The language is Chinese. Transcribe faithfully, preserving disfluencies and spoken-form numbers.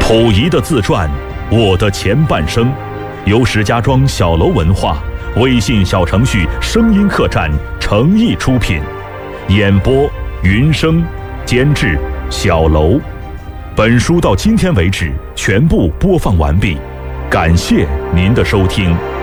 溥仪的自传《我的前半生》，由石家庄小楼文化微信小程序声音客栈诚意出品，演播云生，监制小楼。本书到今天为止全部播放完毕，感谢您的收听。